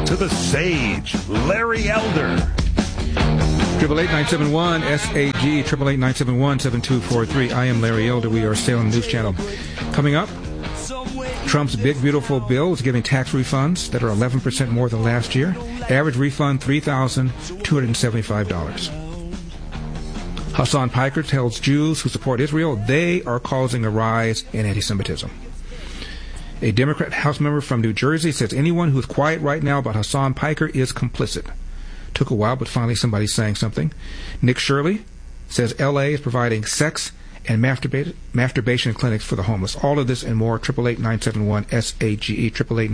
to the sage, Larry Elder. 888-971-SAG, 888-971-7243. I am Larry Elder. We are Salem News Channel. Coming up, Trump's big, beautiful bill is giving tax refunds that are 11% more than last year. Average refund, $3,275. Hassan Piker tells Jews who support Israel they are causing a rise in anti-Semitism. A Democrat House member from New Jersey says anyone who is quiet right now about Hassan Piker is complicit. Took a while, but finally somebody's saying something. Nick Shirley says L.A. is providing sex and masturbation clinics for the homeless. All of this and more, 888-971-SAGE,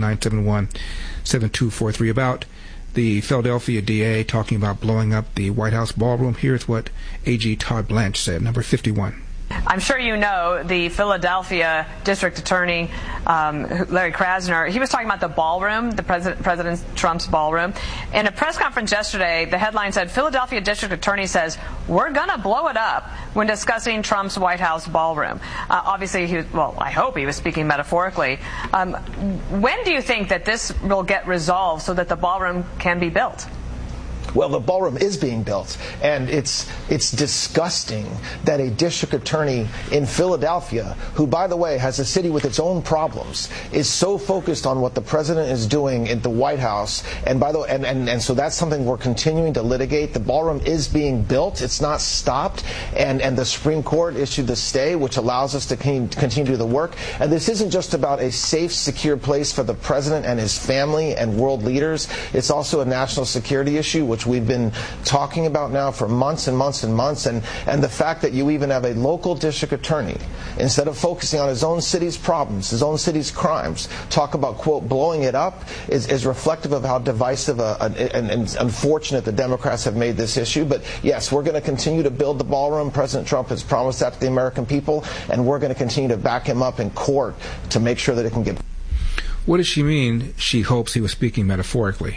888-971-7243. About the Philadelphia DA talking about blowing up the White House ballroom. Here's what AG Todd Blanche said, number 51. I'm sure you know the Philadelphia District Attorney, Larry Krasner. He was talking about the ballroom, the President Trump's ballroom. In a press conference yesterday, the headline said, Philadelphia District Attorney says, we're going to blow it up when discussing Trump's White House ballroom. Obviously, I hope he was speaking metaphorically. When do you think that this will get resolved so that the ballroom can be built? Well, the ballroom is being built, and it's disgusting that a district attorney in Philadelphia, who, by the way, has a city with its own problems, is so focused on what the president is doing at the White House. And by the way, and so that's something we're continuing to litigate. The ballroom is being built; it's not stopped, and the Supreme Court issued the stay, which allows us to continue to do the work. And this isn't just about a safe, secure place for the president and his family and world leaders. It's also a national security issue, which we've been talking about now for months and months and months, and the fact that you even have a local district attorney, instead of focusing on his own city's problems, his own city's crimes, talk about, quote, blowing it up, is reflective of how divisive and unfortunate the Democrats have made this issue. But yes, we're going to continue to build the ballroom. President Trump has promised that to the American people, and we're going to continue to back him up in court to make sure that it can get. What does she mean she hopes he was speaking metaphorically?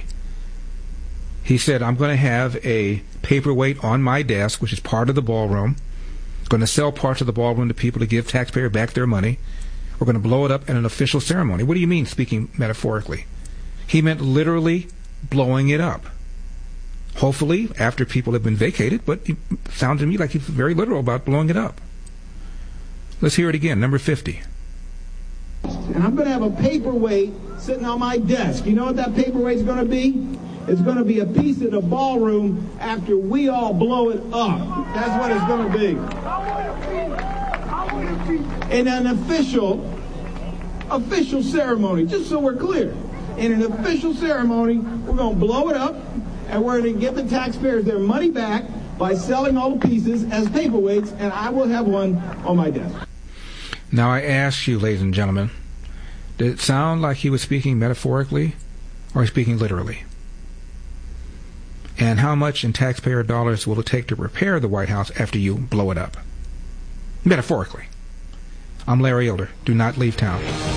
He said, I'm going to have a paperweight on my desk, which is part of the ballroom. Going to sell parts of the ballroom to people to give taxpayers back their money. We're going to blow it up in an official ceremony. What do you mean, speaking metaphorically? He meant literally blowing it up. Hopefully, after people have been vacated, but it sounded to me like he was very literal about blowing it up. Let's hear it again, number 50. And I'm going to have a paperweight sitting on my desk. You know what that paperweight's going to be? It's going to be a piece of the ballroom after we all blow it up. That's what it's going to be. In an official ceremony, just so we're clear. In an official ceremony, we're going to blow it up, and we're going to give the taxpayers their money back by selling all the pieces as paperweights, and I will have one on my desk. Now I ask you, ladies and gentlemen, did it sound like he was speaking metaphorically or speaking literally? And how much in taxpayer dollars will it take to repair the White House after you blow it up? Metaphorically. I'm Larry Elder. Do not leave town.